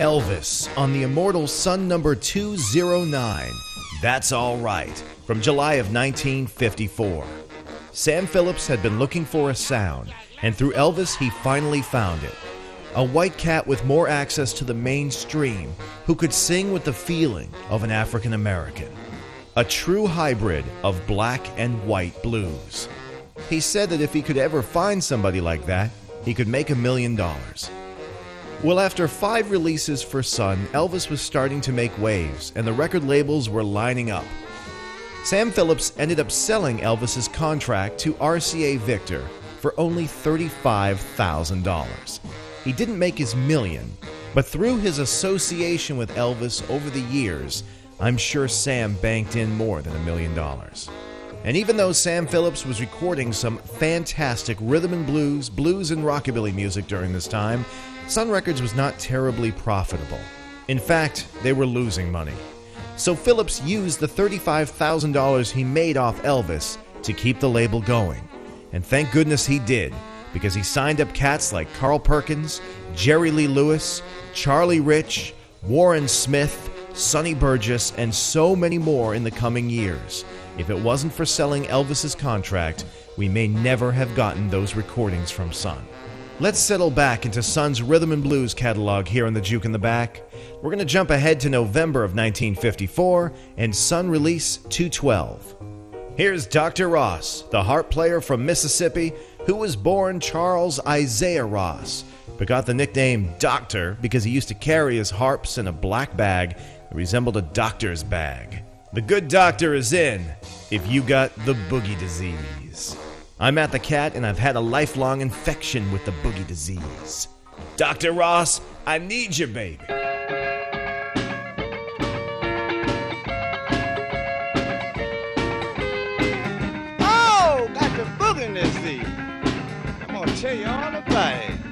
Elvis on the immortal Sun number 209, That's All Right, from July of 1954. Sam Phillips had been looking for a sound, and through Elvis he finally found it. A white cat with more access to the mainstream who could sing with the feeling of an African American. A true hybrid of black and white blues. He said that if he could ever find somebody like that, he could make $1 million. Well, after 5 releases for Sun, Elvis was starting to make waves, and the record labels were lining up. Sam Phillips ended up selling Elvis's contract to RCA Victor for only $35,000. He didn't make his million, but through his association with Elvis over the years, I'm sure Sam banked in more than $1 million. And even though Sam Phillips was recording some fantastic rhythm and blues and rockabilly music during this time, Sun Records was not terribly profitable. In fact, they were losing money. So Phillips used the $35,000 he made off Elvis to keep the label going. And thank goodness he did, because he signed up cats like Carl Perkins, Jerry Lee Lewis, Charlie Rich, Warren Smith, Sonny Burgess, and so many more in the coming years. If it wasn't for selling Elvis's contract, we may never have gotten those recordings from Sun. Let's settle back into Sun's rhythm and blues catalog here on the Juke in the Back. We're going to jump ahead to November of 1954 and Sun release 212. Here's Dr. Ross, the harp player from Mississippi, who was born Charles Isaiah Ross, but got the nickname Doctor because he used to carry his harps in a black bag that resembled a doctor's bag. The good doctor is in if you got the boogie disease. I'm Matt the Cat, and I've had a lifelong infection with the boogie disease. Dr. Ross, I need you, baby. Oh, got the boogie disease. I'm gonna tell you all about it.